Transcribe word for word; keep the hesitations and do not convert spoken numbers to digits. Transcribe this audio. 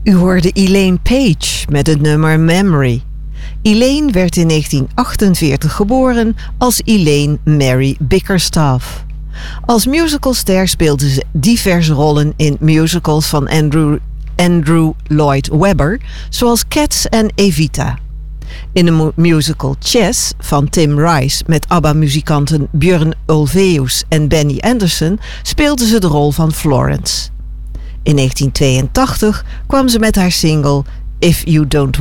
U hoorde Elaine Paige met het nummer Memory. Elaine werd in negentien achtenveertig geboren als Elaine Mary Bickerstaff. Als musicalster speelde ze diverse rollen in musicals van Andrew, Andrew Lloyd Webber, zoals Cats en Evita. In de musical Chess van Tim Rice met ABBA-muzikanten Björn Ulvaeus en Benny Andersson speelde ze de rol van Florence. In negentien tweeëntachtig kwam ze met haar single If You Don't